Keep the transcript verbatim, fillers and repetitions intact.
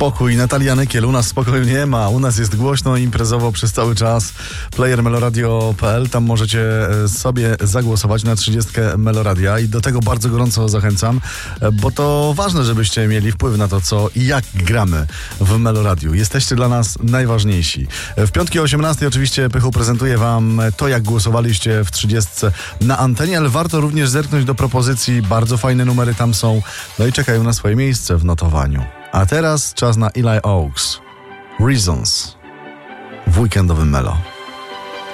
spokój. Natalia Nykiel, u nas spokoju nie ma. U nas jest głośno, imprezowo przez cały czas. Player meloradio kropka p l, tam możecie sobie zagłosować na trzydziestkę Meloradia i do tego bardzo gorąco zachęcam, bo to ważne, żebyście mieli wpływ na to, co i jak gramy w Meloradiu. Jesteście dla nas najważniejsi. W piątki o osiemnastej oczywiście Pychu prezentuje wam to, jak głosowaliście w trzydziestce na antenie, ale warto również zerknąć do propozycji. Bardzo fajne numery tam są. No i czekają na swoje miejsce w notowaniu. A teraz czas na Eli Oaks. Reasons w weekendowym Melo.